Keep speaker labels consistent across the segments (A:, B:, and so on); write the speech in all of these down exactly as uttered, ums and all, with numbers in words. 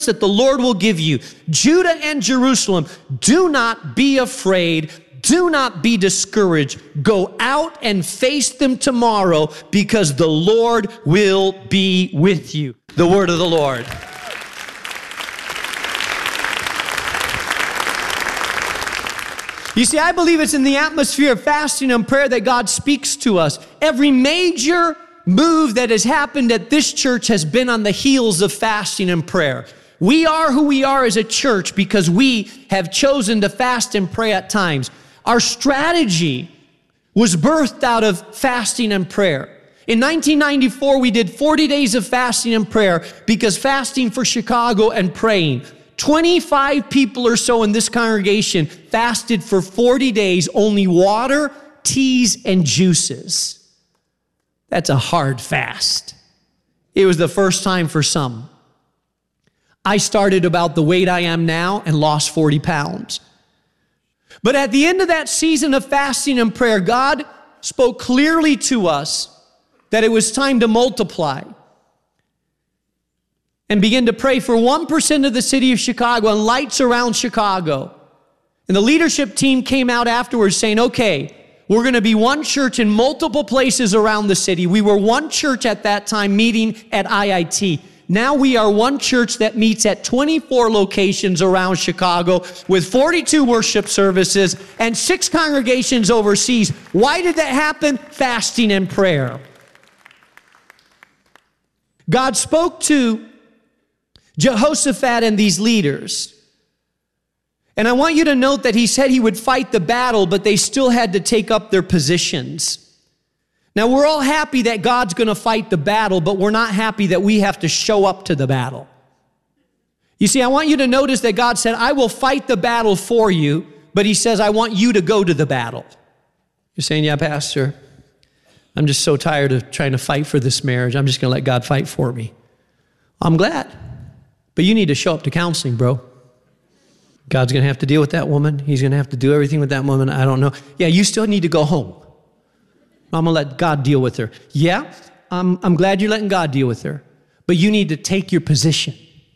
A: that the Lord will give you. Judah and Jerusalem, do not be afraid. Do not be discouraged. Go out and face them tomorrow because the Lord will be with you. The word of the Lord. You see, I believe it's in the atmosphere of fasting and prayer that God speaks to us. Every major move that has happened at this church has been on the heels of fasting and prayer. We are who we are as a church because we have chosen to fast and pray at times. Our strategy was birthed out of fasting and prayer. In nineteen ninety-four, we did forty days of fasting and prayer because fasting for Chicago and praying. twenty-five people or so in this congregation fasted for forty days, only water, teas, and juices. That's a hard fast. It was the first time for some. I started about the weight I am now and lost forty pounds. But at the end of that season of fasting and prayer, God spoke clearly to us that it was time to multiply and begin to pray for one percent of the city of Chicago and lights around Chicago. And the leadership team came out afterwards saying, okay, we're going to be one church in multiple places around the city. We were one church at that time meeting at I I T. Now we are one church that meets at twenty-four locations around Chicago with forty-two worship services and six congregations overseas. Why did that happen? Fasting and prayer. God spoke to Jehoshaphat and these leaders. And I want you to note that he said he would fight the battle, but they still had to take up their positions. Now, we're all happy that God's going to fight the battle, but we're not happy that we have to show up to the battle. You see, I want you to notice that God said, I will fight the battle for you, but he says, I want you to go to the battle. You're saying, yeah, Pastor, I'm just so tired of trying to fight for this marriage. I'm just going to let God fight for me. I'm glad, but you need to show up to counseling, bro. God's going to have to deal with that woman. He's going to have to do everything with that woman. I don't know. Yeah, you still need to go home. I'm going to let God deal with her. Yeah, I'm, I'm glad you're letting God deal with her. But you need to take your position.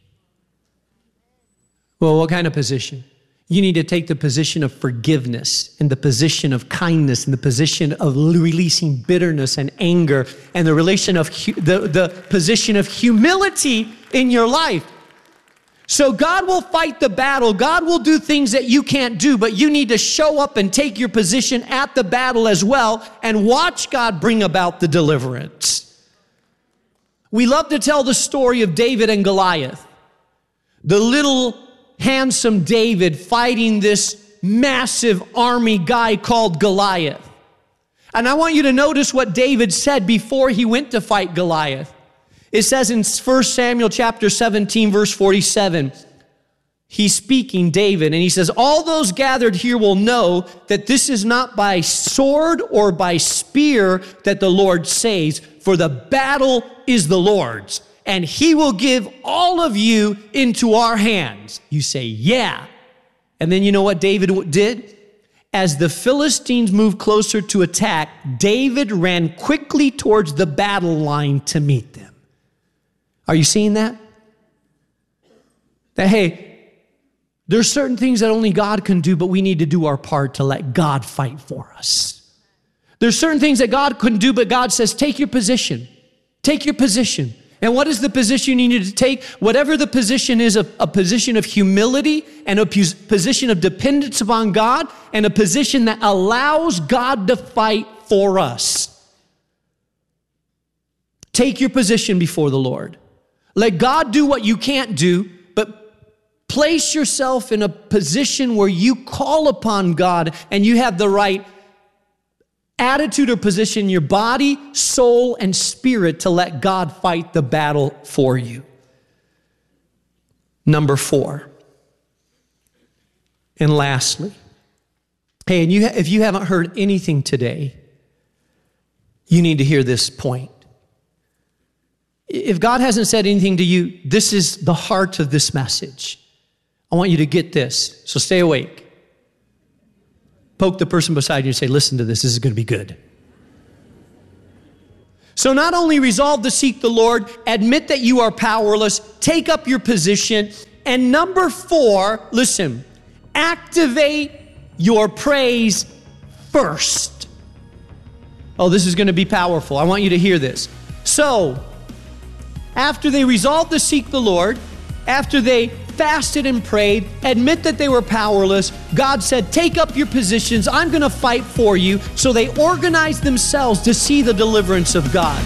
A: Well, what kind of position? You need to take the position of forgiveness and the position of kindness and the position of releasing bitterness and anger and the relation of hu- the, the position of humility in your life. So God will fight the battle. God will do things that you can't do, but you need to show up and take your position at the battle as well and watch God bring about the deliverance. We love to tell the story of David and Goliath. The little handsome David fighting this massive army guy called Goliath. And I want you to notice what David said before he went to fight Goliath. It says in First Samuel chapter seventeen, verse forty-seven, he's speaking, David, and he says, all those gathered here will know that this is not by sword or by spear that the Lord saves, for the battle is the Lord's, and he will give all of you into our hands. You say, yeah. And then you know what David did? As the Philistines moved closer to attack, David ran quickly towards the battle line to meet them. Are you seeing that? That, hey, there's certain things that only God can do, but we need to do our part to let God fight for us. There's certain things that God couldn't do, but God says, take your position. Take your position. And what is the position you need to take? Whatever the position is, a, a position of humility and a position of dependence upon God and a position that allows God to fight for us. Take your position before the Lord. Let God do what you can't do, but place yourself in a position where you call upon God and you have the right attitude or position in your body, soul, and spirit to let God fight the battle for you. Number four. And lastly, hey, and you, if you haven't heard anything today, you need to hear this point. If God hasn't said anything to you, this is the heart of this message. I want you to get this, so stay awake. Poke the person beside you and say, listen to this, this is going to be good. So not only resolve to seek the Lord, admit that you are powerless, take up your position, and number four, listen, activate your praise first. Oh, this is going to be powerful. I want you to hear this. So, after they resolved to seek the Lord, after they fasted and prayed, admit that they were powerless, God said, take up your positions. I'm going to fight for you. So they organized themselves to see the deliverance of God.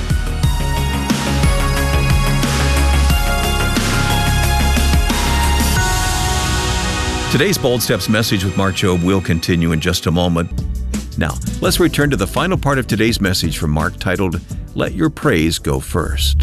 B: Today's Bold Steps message with Mark Jobe will continue in just a moment. Now, let's return to the final part of today's message from Mark titled, Let Your Praise Go First.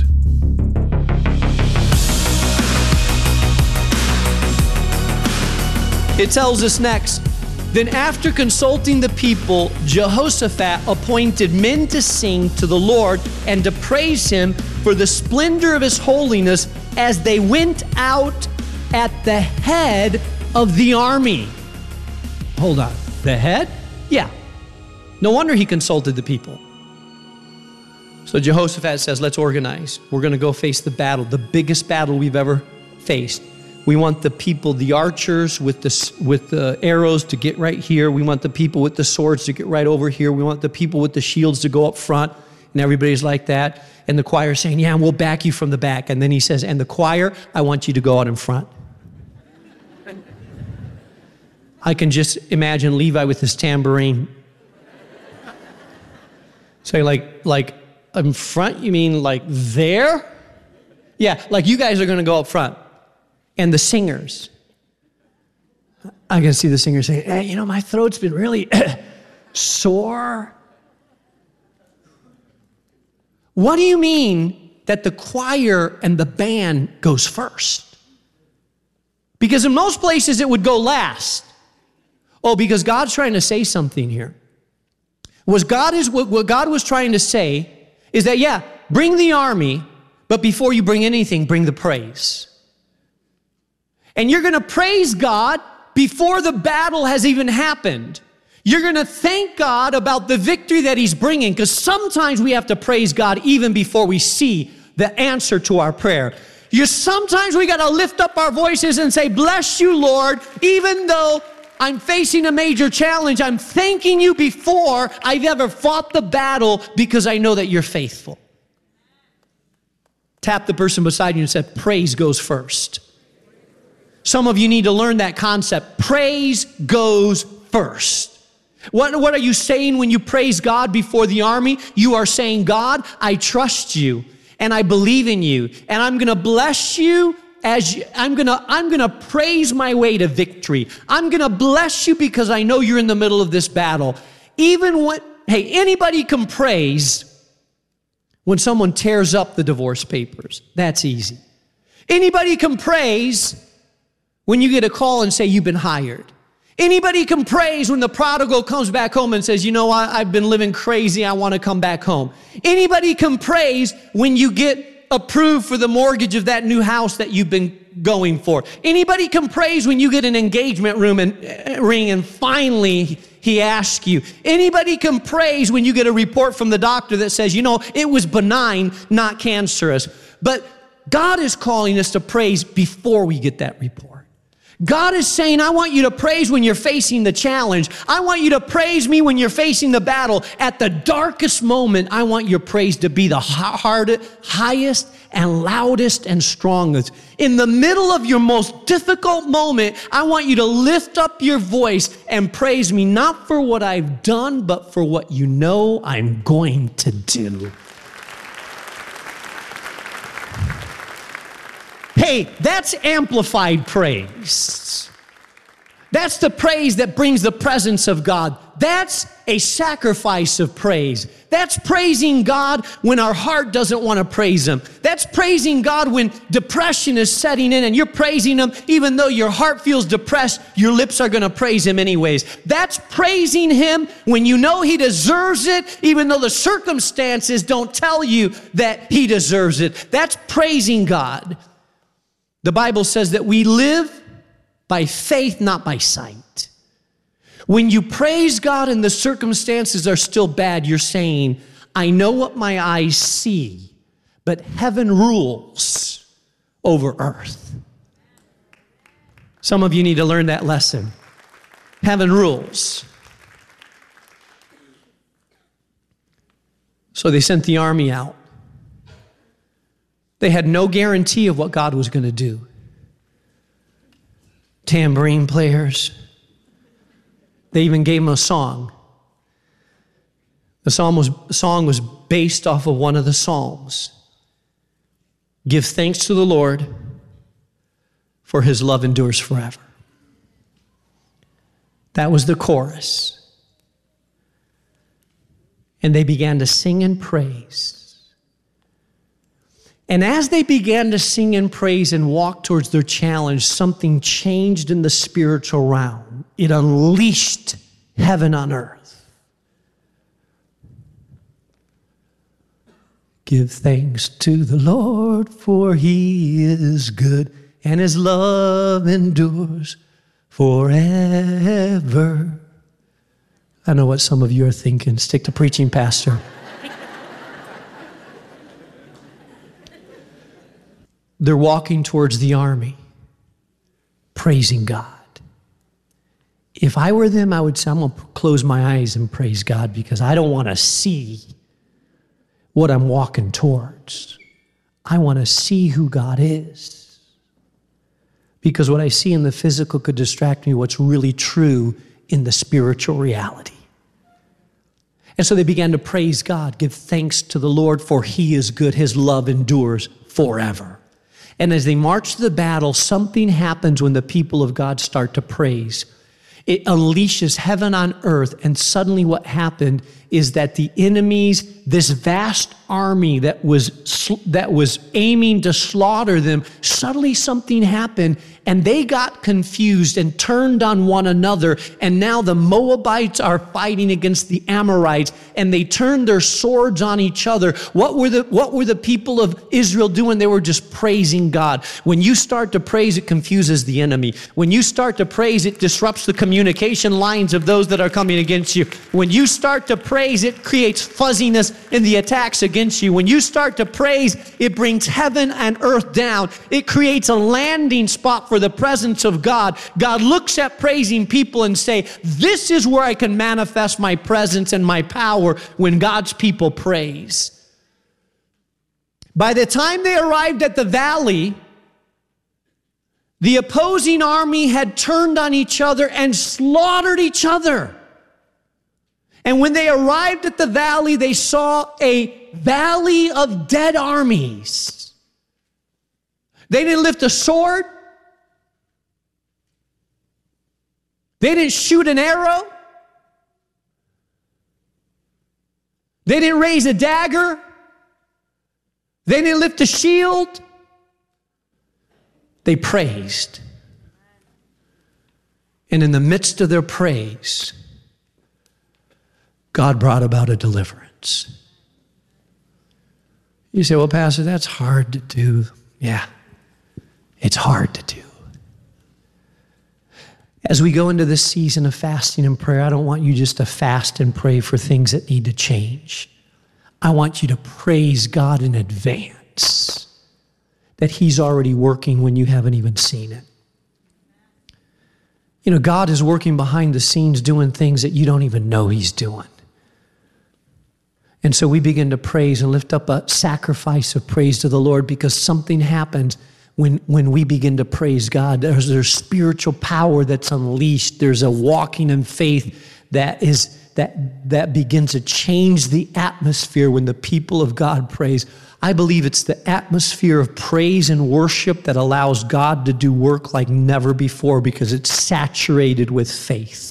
A: It tells us next, then after consulting the people, Jehoshaphat appointed men to sing to the Lord and to praise him for the splendor of his holiness as they went out at the head of the army. Hold on, the head? Yeah. No wonder he consulted the people. So Jehoshaphat says, let's organize. We're going to go face the battle, the biggest battle we've ever faced. We want the people, the archers with the, with the arrows to get right here. We want the people with the swords to get right over here. We want the people with the shields to go up front. And everybody's like that. And the choir is saying, yeah, we'll back you from the back. And then he says, and the choir, I want you to go out in front. I can just imagine Levi with his tambourine. Say, like, like in front, you mean like there? Yeah, like you guys are going to go up front. And the singers, I can see the singers saying, hey, you know, my throat's been really sore. What do you mean that the choir and the band goes first? Because in most places it would go last. Oh, because God's trying to say something here. Was God is what, what God was trying to say is that, yeah, bring the army, but before you bring anything, bring the praise. And you're going to praise God before the battle has even happened. You're going to thank God about the victory that he's bringing, because sometimes we have to praise God even before we see the answer to our prayer. You sometimes we got to lift up our voices and say, bless you, Lord, even though I'm facing a major challenge. I'm thanking you before I've ever fought the battle because I know that you're faithful. Tap the person beside you and say, praise goes first. Some of you need to learn that concept. Praise goes first. What, what are you saying when you praise God before the army? You are saying, God, I trust you and I believe in you and I'm going to bless you as you, I'm going to I'm going to praise my way to victory. I'm going to bless you because I know you're in the middle of this battle. Even when, hey, anybody can praise when someone tears up the divorce papers. That's easy. Anybody can praise when you get a call and say you've been hired. Anybody can praise when the prodigal comes back home and says, you know, I, I've been living crazy, I want to come back home. Anybody can praise when you get approved for the mortgage of that new house that you've been going for. Anybody can praise when you get an engagement room and uh, ring and finally he asks you. Anybody can praise when you get a report from the doctor that says, you know, it was benign, not cancerous. But God is calling us to praise before we get that report. God is saying, I want you to praise when you're facing the challenge. I want you to praise me when you're facing the battle. At the darkest moment, I want your praise to be the hardest, highest and loudest and strongest. In the middle of your most difficult moment, I want you to lift up your voice and praise me, not for what I've done, but for what you know I'm going to do. Hey, that's amplified praise. That's the praise that brings the presence of God. That's a sacrifice of praise. That's praising God when our heart doesn't want to praise Him. That's praising God when depression is setting in and you're praising Him even though your heart feels depressed, your lips are going to praise Him anyways. That's praising Him when you know He deserves it even though the circumstances don't tell you that He deserves it. That's praising God. The Bible says that we live by faith, not by sight. When you praise God and the circumstances are still bad, you're saying, I know what my eyes see, but heaven rules over earth. Some of you need to learn that lesson. Heaven rules. So they sent the army out. They had no guarantee of what God was going to do. Tambourine players. They even gave them a song. The song was, song was based off of one of the Psalms. Give thanks to the Lord, for his love endures forever. That was the chorus. And they began to sing and praise. And as they began to sing and praise and walk towards their challenge, something changed in the spiritual realm. It unleashed heaven on earth. Give thanks to the Lord, for he is good, and his love endures forever. I know what some of you are thinking. Stick to preaching, Pastor. They're walking towards the army, praising God. If I were them, I would say, I'm going to close my eyes and praise God because I don't want to see what I'm walking towards. I want to see who God is. Because what I see in the physical could distract me what's really true in the spiritual reality. And so they began to praise God, give thanks to the Lord, for he is good, his love endures forever. And as they march to the battle, something happens when the people of God start to praise. It unleashes heaven on earth, and suddenly what happened is that the enemies, this vast army that was, that was aiming to slaughter them, suddenly something happened, and they got confused and turned on one another, and now the Moabites are fighting against the Amorites, and they turned their swords on each other. What were the, what were the people of Israel doing? They were just praising God. When you start to praise, it confuses the enemy. When you start to praise, it disrupts the communication lines of those that are coming against you. When you start to praise, it creates fuzziness in the attacks against you. When you start to praise, it brings heaven and earth down. It creates a landing spot for the presence of God. God looks at praising people and say, this is where I can manifest my presence and my power when God's people praise. By the time they arrived at the valley, the opposing army had turned on each other and slaughtered each other. And when they arrived at the valley, they saw a valley of dead armies. They didn't lift a sword. They didn't shoot an arrow. They didn't raise a dagger. They didn't lift a shield. They praised. And in the midst of their praise, God brought about a deliverance. You say, well, Pastor, that's hard to do. Yeah, it's hard to do. As we go into this season of fasting and prayer, I don't want you just to fast and pray for things that need to change. I want you to praise God in advance that he's already working when you haven't even seen it. You know, God is working behind the scenes doing things that you don't even know he's doing. And so we begin to praise and lift up a sacrifice of praise to the Lord, because something happens when, when we begin to praise God. There's, there's spiritual power that's unleashed. There's a walking in faith that is that, that begins to change the atmosphere when the people of God praise. I believe it's the atmosphere of praise and worship that allows God to do work like never before, because it's saturated with faith.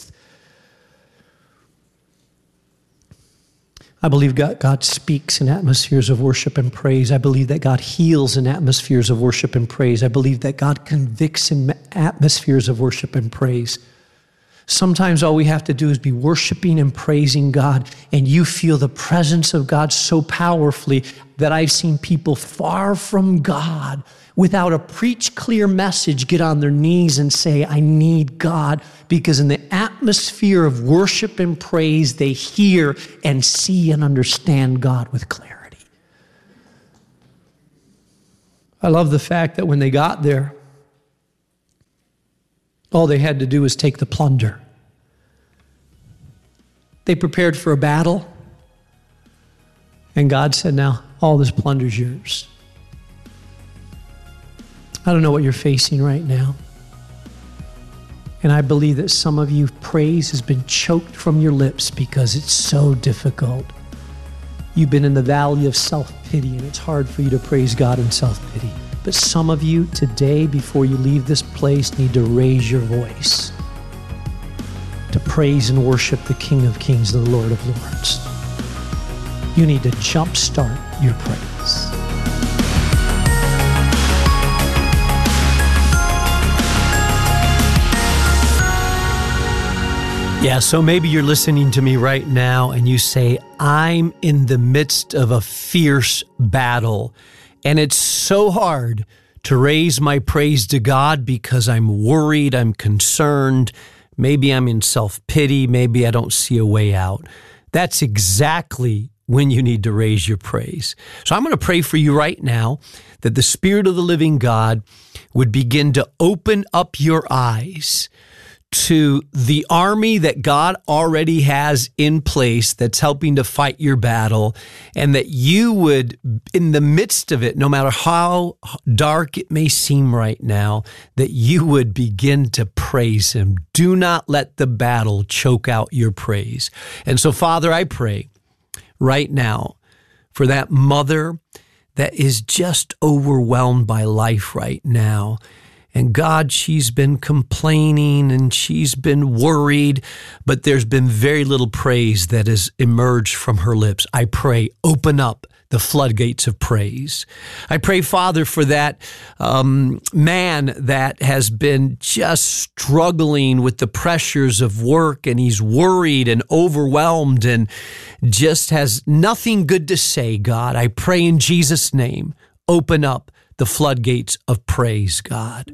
A: I believe God, God speaks in atmospheres of worship and praise. I believe that God heals in atmospheres of worship and praise. I believe that God convicts in atmospheres of worship and praise. Sometimes all we have to do is be worshiping and praising God, and you feel the presence of God so powerfully that I've seen people far from God without a preach clear message, get on their knees and say, I need God, because in the atmosphere of worship and praise, they hear and see and understand God with clarity. I love the fact that when they got there, all they had to do was take the plunder. They prepared for a battle, and God said, now, all this plunder is yours. I don't know what you're facing right now. And I believe that some of you, praise has been choked from your lips because it's so difficult. You've been in the valley of self-pity, and it's hard for you to praise God in self-pity. But some of you today, before you leave this place, need to raise your voice to praise and worship the King of Kings and the Lord of Lords. You need to jumpstart your praise. Yeah, so maybe you're listening to me right now and you say, I'm in the midst of a fierce battle, and it's so hard to raise my praise to God because I'm worried, I'm concerned, maybe I'm in self-pity, maybe I don't see a way out. That's exactly when you need to raise your praise. So I'm going to pray for you right now that the Spirit of the living God would begin to open up your eyes to the army that God already has in place that's helping to fight your battle, and that you would, in the midst of it, no matter how dark it may seem right now, that you would begin to praise Him. Do not let the battle choke out your praise. And so, Father, I pray right now for that mother that is just overwhelmed by life right now. And God, she's been complaining and she's been worried, but there's been very little praise that has emerged from her lips. I pray, open up the floodgates of praise. I pray, Father, for that um, man that has been just struggling with the pressures of work, and he's worried and overwhelmed and just has nothing good to say, God. I pray in Jesus' name, open up the floodgates of praise, God.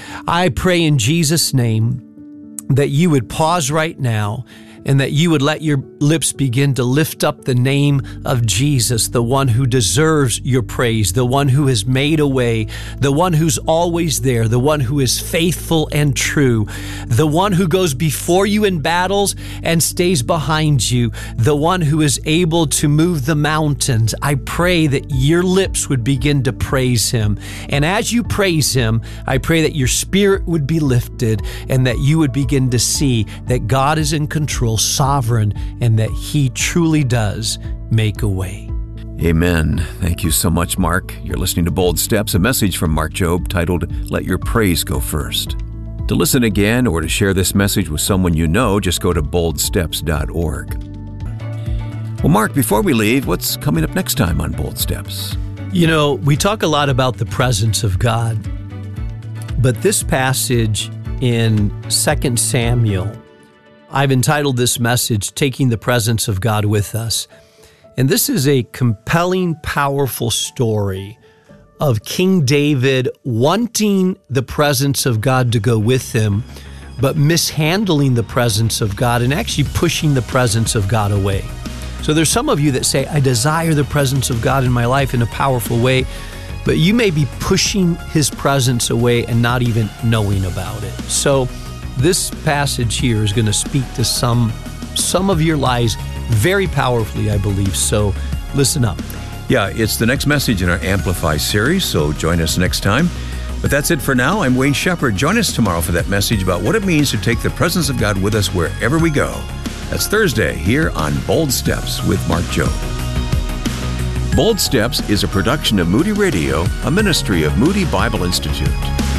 A: I pray in Jesus' name that you would pause right now and that you would let your lips begin to lift up the name of Jesus, the one who deserves your praise, the one who has made a way, the one who's always there, the one who is faithful and true, the one who goes before you in battles and stays behind you, the one who is able to move the mountains. I pray that your lips would begin to praise him. And as you praise him, I pray that your spirit would be lifted and that you would begin to see that God is in control, sovereign, and that he truly does make a way.
B: Amen. Thank you so much, Mark. You're listening to Bold Steps, a message from Mark Jobe titled, Let Your Praise Go First. To listen again or to share this message with someone you know, just go to bold steps dot org. Well, Mark, before we leave, what's coming up next time on Bold Steps?
A: You know, we talk a lot about the presence of God, but this passage in Second Samuel, I've entitled this message, Taking the Presence of God with Us. And this is a compelling, powerful story of King David wanting the presence of God to go with him, but mishandling the presence of God and actually pushing the presence of God away. So there's some of you that say, I desire the presence of God in my life in a powerful way, but you may be pushing his presence away and not even knowing about it. So this passage here is going to speak to some, some of your lives very powerfully, I believe. So listen up.
B: Yeah, it's the next message in our Amplify series, so join us next time. But that's it for now. I'm Wayne Shepherd. Join us tomorrow for that message about what it means to take the presence of God with us wherever we go. That's Thursday here on Bold Steps with Mark Jobe. Bold Steps is a production of Moody Radio, a ministry of Moody Bible Institute.